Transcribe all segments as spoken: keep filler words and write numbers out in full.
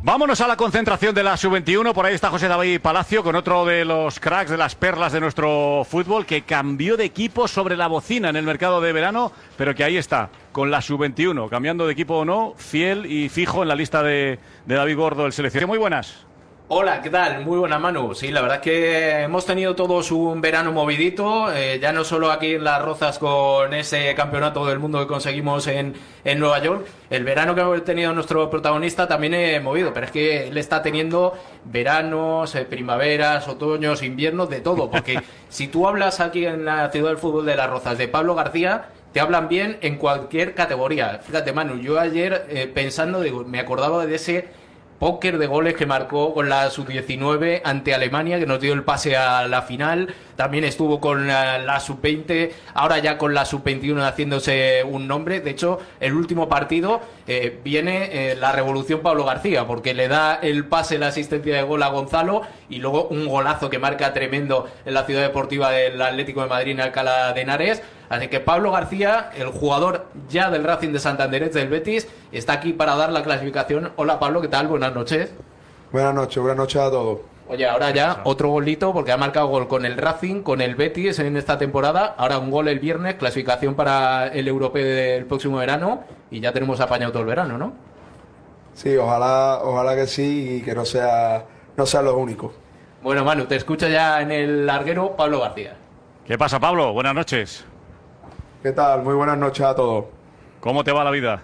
Vámonos a la concentración de la sub veintiuno. Por ahí está José David Palacio con otro de los cracks, de las perlas de nuestro fútbol, que cambió de equipo sobre la bocina en el mercado de verano, pero que ahí está, con la sub veintiuno, cambiando de equipo o no, fiel y fijo en la lista de, de David Gordo, el seleccionador. Muy buenas. Hola, ¿qué tal? Muy buena, Manu. Sí, la verdad es que hemos tenido todos un verano movidito, eh, ya no solo aquí en Las Rozas con ese campeonato del mundo que conseguimos en, en Nueva York. El verano que hemos tenido nuestro protagonista también es movido, pero es que él está teniendo veranos, eh, primaveras, otoños, inviernos, de todo, porque si tú hablas aquí en la ciudad del fútbol de Las Rozas de Pablo García, te hablan bien en cualquier categoría. Fíjate, Manu, yo ayer eh, pensando, digo, me acordaba de ese póker de goles que marcó con la sub diecinueve ante Alemania, que nos dio el pase a la final. También estuvo con la, la sub veinte, ahora ya con la sub veintiuno haciéndose un nombre. De hecho, el último partido eh, viene eh, la revolución Pablo García, porque le da el pase, la asistencia de gol a Gonzalo, y luego un golazo que marca tremendo en la ciudad deportiva del Atlético de Madrid en Alcalá de Henares. Así que Pablo García, el jugador ya del Racing de Santander, del Betis, está aquí para dar la clasificación. Hola Pablo, ¿qué tal? Buenas noches. Buenas noches, buenas noches a todos. Oye, ahora ya otro golito, porque ha marcado gol con el Racing, con el Betis en esta temporada. Ahora un gol el viernes, clasificación para el europeo del próximo verano, y ya tenemos apañado todo el verano, ¿no? Sí, ojalá, ojalá que sí y que no sea, no sea lo único. Bueno, Manu, te escucha ya en el larguero Pablo García. ¿Qué pasa, Pablo? Buenas noches. ¿Qué tal? Muy buenas noches a todos. ¿Cómo te va la vida?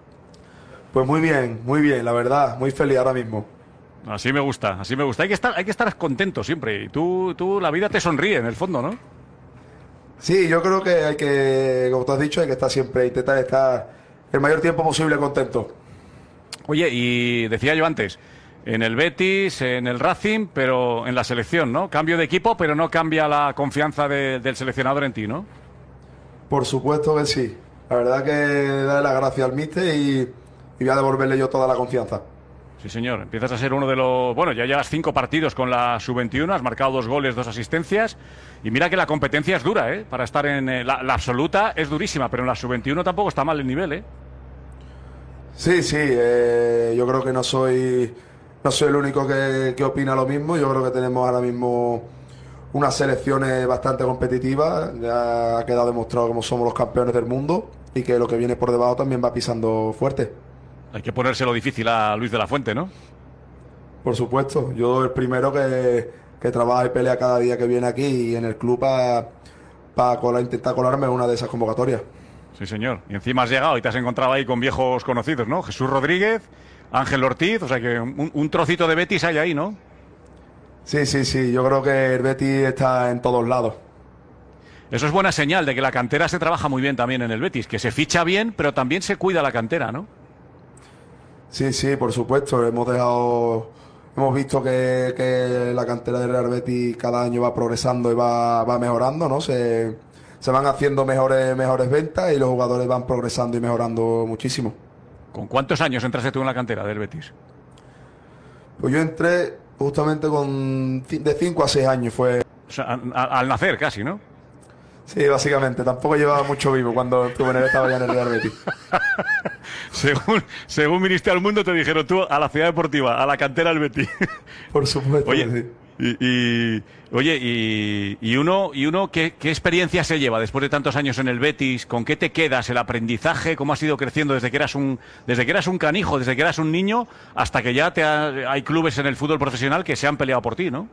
Pues muy bien, muy bien, la verdad, muy feliz ahora mismo. Así me gusta, así me gusta. Hay que estar, hay que estar contento siempre. Y tú, tú, la vida te sonríe en el fondo, ¿no? Sí, yo creo que hay que, como tú has dicho, hay que estar siempre, intentar estar el mayor tiempo posible contento. Oye, y decía yo antes, en el Betis, en el Racing, pero en la selección, ¿no? Cambio de equipo, pero no cambia la confianza de, del seleccionador en ti, ¿no? Por supuesto que sí. La verdad que darle las gracias al míster y, y voy a devolverle yo toda la confianza. Sí, señor. Empiezas a ser uno de los... Bueno, ya llevas cinco partidos con la sub veintiuno, has marcado dos goles, dos asistencias. Y mira que la competencia es dura, ¿eh? Para estar en... Eh, la, la absoluta es durísima, pero en la sub veintiuno tampoco está mal el nivel, ¿eh? Sí, sí. Eh, yo creo que no soy, no soy el único que, que opina lo mismo. Yo creo que tenemos ahora mismo unas selecciones bastante competitivas. Ya ha quedado demostrado cómo somos los campeones del mundo y que lo que viene por debajo también va pisando fuerte. Hay que ponérselo difícil a Luis de la Fuente, ¿no? Por supuesto. Yo el primero que, que trabaja y pelea cada día que viene aquí y en el club para pa pa intentar colarme en una de esas convocatorias. Sí, señor. Y encima has llegado y te has encontrado ahí con viejos conocidos, ¿no? Jesús Rodríguez, Ángel Ortiz, o sea que un, un trocito de Betis hay ahí, ¿no? Sí, sí, sí. Yo creo que el Betis está en todos lados. Eso es buena señal de que la cantera se trabaja muy bien también en el Betis, que se ficha bien, pero también se cuida la cantera, ¿no? Sí, sí, por supuesto. Hemos dejado, hemos visto que, que la cantera del Real Betis cada año va progresando y va, va mejorando, ¿no? Se, se van haciendo mejores, mejores ventas y los jugadores van progresando y mejorando muchísimo. ¿Con cuántos años entraste tú en la cantera del Betis? Pues yo entré justamente con de cinco a seis años, fue. O sea, a, a, al nacer casi, ¿no? Sí, básicamente. Tampoco llevaba mucho vivo cuando estuve en el estaba ya en el Real Betis. según, según viniste al mundo te dijeron tú a la ciudad deportiva, a la cantera del Betis. Por supuesto. Oye, que sí. y, y, oye, y, y uno, y uno ¿qué, ¿qué experiencia se lleva después de tantos años en el Betis? ¿Con qué te quedas? ¿El aprendizaje? ¿Cómo has ido creciendo desde que eras un, desde que eras un canijo, desde que eras un niño, hasta que ya te ha, hay clubes en el fútbol profesional que se han peleado por ti, ¿no?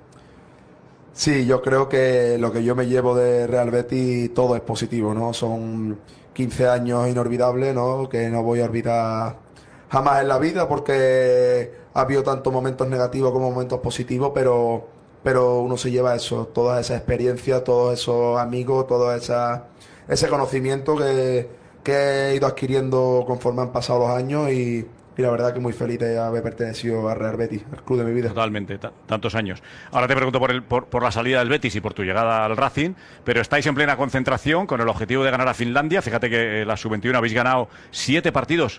Sí, yo creo que lo que yo me llevo de Real Betis todo es positivo, ¿no? Son quince años inolvidables, ¿no? Que no voy a olvidar jamás en la vida porque ha habido tantos momentos negativos como momentos positivos, pero, pero uno se lleva eso, toda esa experiencia, todos esos amigos, todo esa, ese conocimiento que, que he ido adquiriendo conforme han pasado los años y... Y la verdad que muy feliz de haber pertenecido a Real Betis, al club de mi vida. Totalmente, tantos años. Ahora te pregunto por, el, por, por la salida del Betis y por tu llegada al Racing, pero estáis en plena concentración con el objetivo de ganar a Finlandia. Fíjate que la sub veintiuno habéis ganado siete partidos